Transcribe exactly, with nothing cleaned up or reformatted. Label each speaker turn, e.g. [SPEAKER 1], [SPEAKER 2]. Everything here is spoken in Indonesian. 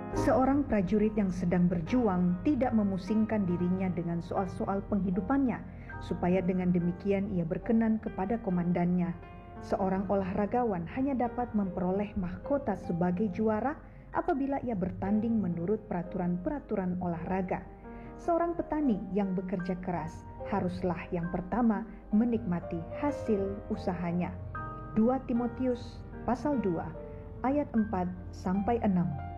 [SPEAKER 1] Seorang prajurit yang sedang berjuang tidak memusingkan dirinya dengan soal-soal penghidupannya, supaya dengan demikian ia berkenan kepada komandannya. Seorang olahragawan hanya dapat memperoleh mahkota sebagai juara apabila ia bertanding menurut peraturan-peraturan olahraga. Seorang petani yang bekerja keras haruslah yang pertama menikmati hasil usahanya. dua Timotius pasal dua ayat empat sampai enam.